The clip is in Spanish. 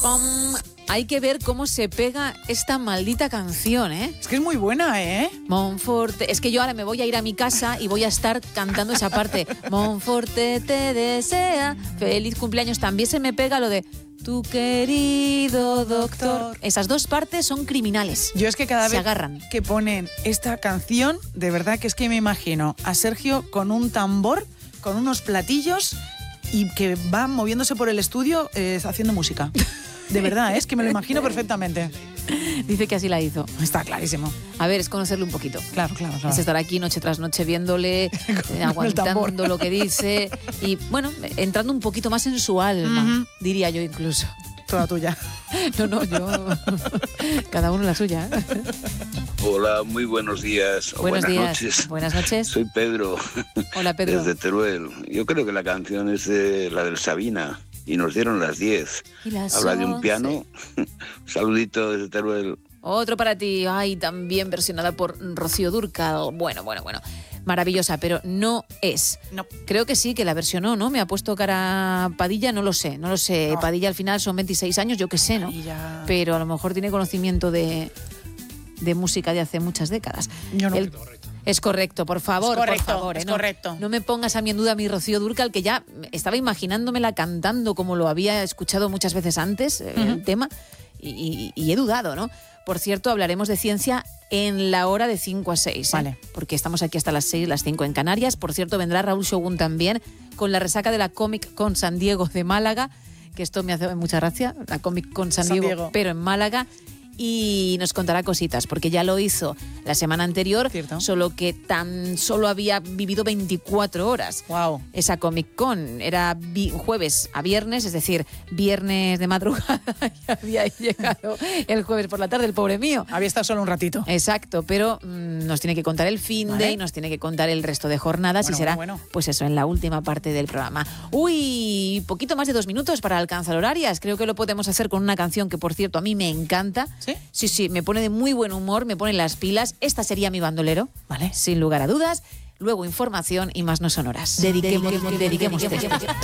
Hay que ver cómo se pega esta maldita canción, ¿eh? Es que es muy buena, ¿eh? Monforte. Es que yo ahora me voy a ir a mi casa y voy a estar cantando esa parte. Monforte te desea feliz cumpleaños. También se me pega lo de tu querido doctor. Esas dos partes son criminales. Yo es que cada se vez agarran. que ponen esta canción, de verdad que es que me imagino a Sergio con un tambor, con unos platillos y que va moviéndose por el estudio haciendo música. De verdad, es que me lo imagino perfectamente. Dice que así la hizo. Está clarísimo. A ver, es conocerle un poquito. Claro. Es estar aquí noche tras noche viéndole, aguantando lo que dice y, bueno, entrando un poquito más en su alma, diría yo incluso. Toda tuya. No, yo... Cada uno la suya. Hola, muy buenos días. Buenos días. Noches. Buenas noches. Soy Pedro. Hola, Pedro. Desde Teruel. Yo creo que la canción es la del Sabina. Y nos dieron las 10. Habla de un piano. Un saludito desde Teruel. Otro para ti. Ay, también versionada por Rocío Dúrcal. Bueno. Maravillosa, pero no es. No. Creo que sí, que la versionó, ¿no? Me ha puesto cara Padilla, no lo sé. No. Padilla al final son 26 años, yo qué sé, ¿no? Padilla. Pero a lo mejor tiene conocimiento de música de hace muchas décadas. Yo no. Es correcto, por favor, Es correcto. No me pongas a mí en duda mi Rocío Dúrcal, que ya estaba imaginándomela cantando como lo había escuchado muchas veces antes, el tema, y he dudado, ¿no? Por cierto, hablaremos de ciencia en la hora de 5 a 6. Vale. Porque estamos aquí hasta las 6, las 5 en Canarias. Por cierto, vendrá Raúl Shogun también con la resaca de la Comic Con San Diego de Málaga, que esto me hace mucha gracia, la Comic Con San Diego, pero en Málaga. Y nos contará cositas, porque ya lo hizo la semana anterior, ¿cierto? Solo que tan solo había vivido 24 horas. Wow. Esa Comic Con era jueves a viernes, es decir, viernes de madrugada, y había llegado el jueves por la tarde, el pobre mío. Había estado solo un ratito. Exacto, pero nos tiene que contar el fin de y nos tiene que contar el resto de jornadas y será, pues eso, en la última parte del programa. Uy, poquito más de 2 minutos para alcanzar horarias. Creo que lo podemos hacer con una canción que, por cierto, a mí me encanta. ¿Sí? Sí, me pone de muy buen humor, me pone las pilas. Esta sería mi bandolero, ¿vale? Sin lugar a dudas. Luego información y más no sonoras. Dediquemos.